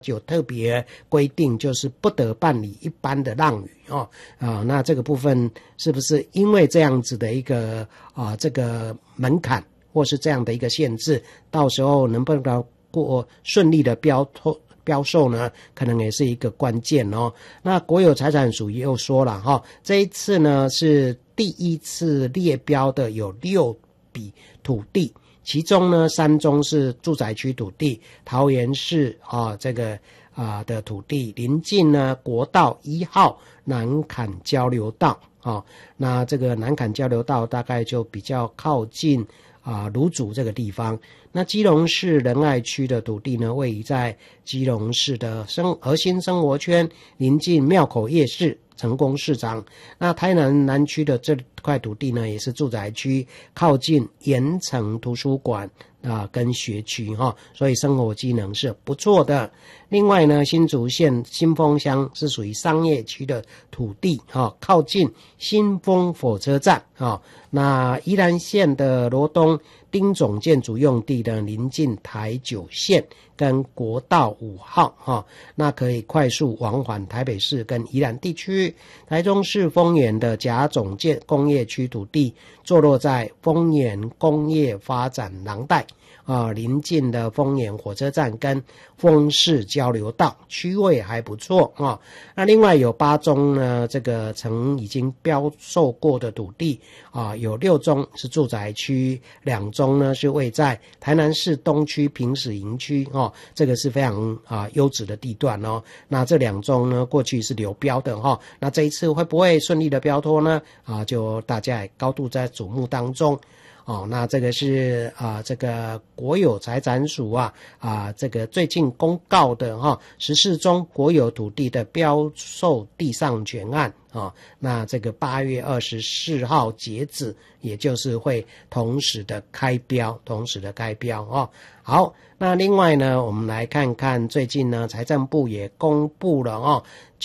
就特别规定，就是不得办理一般的让与那这个部分是不是因为这样子的一个这个门槛或是这样的一个限制，到时候能不能过顺利的标售呢，可能也是一个关键那国有财产署又说了这一次呢是第一次列标的有6笔土地，其中呢3宗是住宅区土地，桃园市这个的土地临近呢国道1号南坎交流道那这个南坎交流道大概就比较靠近芦竹这个地方。那基隆市仁爱区的土地呢，位于在基隆市的核心生活圈，临近庙口夜市、成功市场。那台南南区的这块土地呢，也是住宅区，靠近盐城图书馆跟学区所以生活机能是不错的。另外呢，新竹县新丰乡是属于商业区的土地靠近新丰火车站那宜兰县的罗东丁总建筑用地呢，临近台九线跟国道5号那可以快速往返台北市跟宜兰地区。台中市丰原的甲总建工业区土地坐落在丰原工业发展廊带临近的丰原火车站跟丰市交流道，区位还不错那另外有8宗呢，这个曾已经标售过的土地有6宗是住宅区，2宗呢是位在台南市东区平使营区这个是非常优质的地段那这2宗呢过去是流标的那这一次会不会顺利的标脱呢就大家也高度在瞩目当中那这个是这个国有财产署这个最近公告的14宗国有土地的标售地上权案那这个8月24号截止，也就是会同时的开标好，那另外呢，我们来看看最近呢，财政部也公布了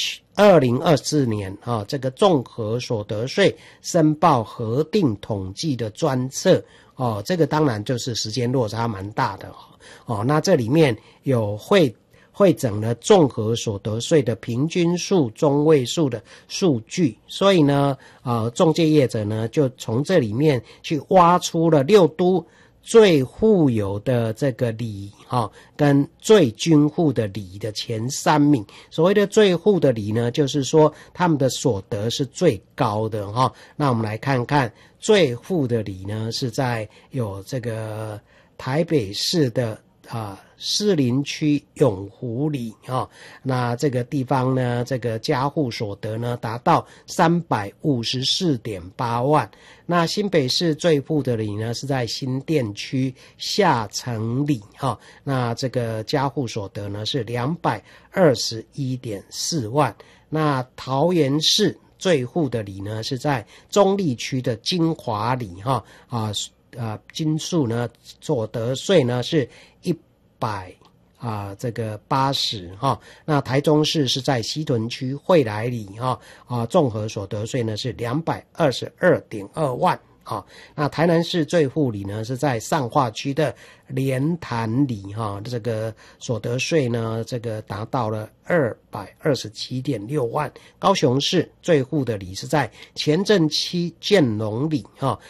2024年这个综合所得税申报核定统计的专册这个当然就是时间落差蛮大的那这里面有汇整了综合所得税的平均数、中位数的数据，所以呢仲介业者呢就从这里面去挖出了6都最富有的这个里跟最均富的里的前3名。所谓的最富的里呢，就是说他们的所得是最高的那我们来看看最富的里呢，是在有这个台北市的士林区永福里那这个地方呢，这个家户所得呢达到 354.8 万。那新北市最富的里呢是在新店区下城里那这个家户所得呢是 221.4 万。那桃园市最富的里呢是在中坜区的金华里金数呢所得税呢是180那台中市是在西屯区惠来里综合所得税呢是 222.2 万那台南市最富里呢是在上化区的莲潭里这个所得税呢这个达到了 227.6 万。高雄市最富的里是在前镇区建龙里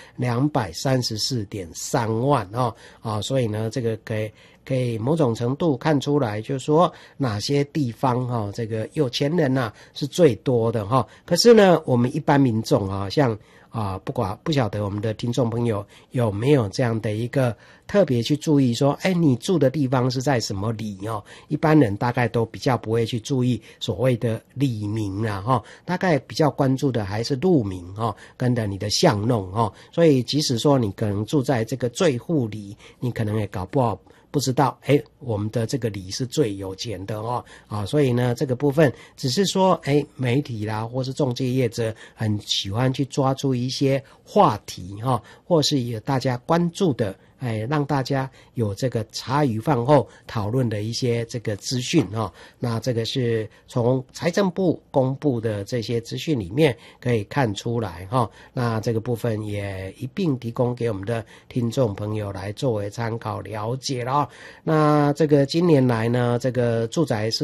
234.3 万所以呢这个可以某种程度看出来，就是说哪些地方这个有钱人是最多的可是呢我们一般民众像不晓得我们的听众朋友有没有这样的一个特别去注意说你住的地方是在什么里一般人大概都比较不会去注意所谓的里名大概比较关注的还是路名跟着你的巷弄所以即使说你可能住在这个最富里，你可能也搞不好不知道我们的这个里是最有钱的所以呢这个部分只是说媒体啦或是仲介业者很喜欢去抓住一些话题或是有大家关注的让大家有这个茶余饭后讨论的一些这个资讯哦。那这个是从财政部公布的这些资讯里面可以看出来哈。那这个部分也一并提供给我们的听众朋友来作为参考了解了。那这个今年来呢，这个住宅市